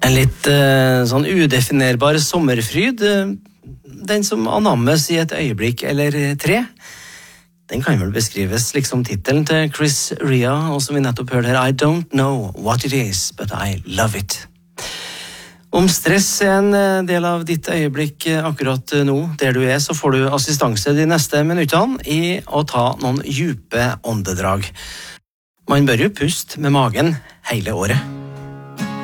En litt sånn udefinerbar sommerfryd, den som anammes i et øyeblikk eller tre. Den kan vel beskrives liksom titelen til Chris Rea, og som vi nettopp hørte her, I don't know what it is, but I love it. Om stress er en del av ditt øyeblikk akkurat nå, der du er, så får du assistanse de neste minuttene i å ta noen dype åndedrag. Man bør jo puste med magen hele året.